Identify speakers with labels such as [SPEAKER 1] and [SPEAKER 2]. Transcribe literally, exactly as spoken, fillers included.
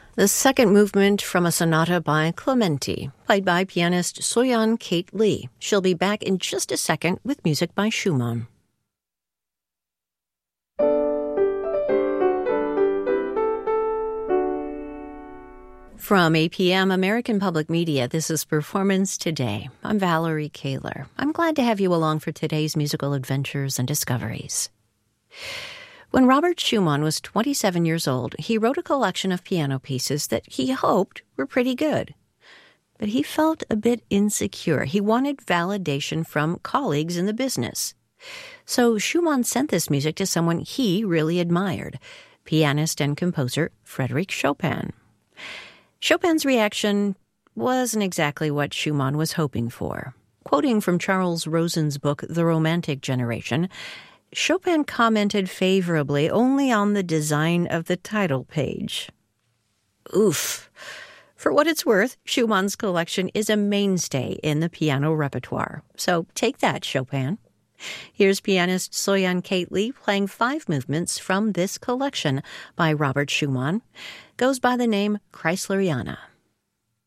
[SPEAKER 1] The second movement from a sonata by Clementi, played by pianist Soyeon Kate Lee. She'll be back in just a second with music by Schumann. From A P M American Public Media, this is Performance Today. I'm Valerie Kaler. I'm glad to have you along for today's musical adventures and discoveries. When Robert Schumann was twenty-seven years old, he wrote a collection of piano pieces that he hoped were pretty good. But he felt a bit insecure. He wanted validation from colleagues in the business. So Schumann sent this music to someone he really admired, pianist and composer Frédéric Chopin. Chopin's reaction wasn't exactly what Schumann was hoping for. Quoting from Charles Rosen's book, The Romantic Generation, Chopin commented favorably only on the design of the title page. Oof. For what it's worth, Schumann's collection is a mainstay in the piano repertoire. So take that, Chopin. Here's pianist Soyeon Kate Lee playing five movements from this collection by Robert Schumann. Goes by the name Chrysleriana.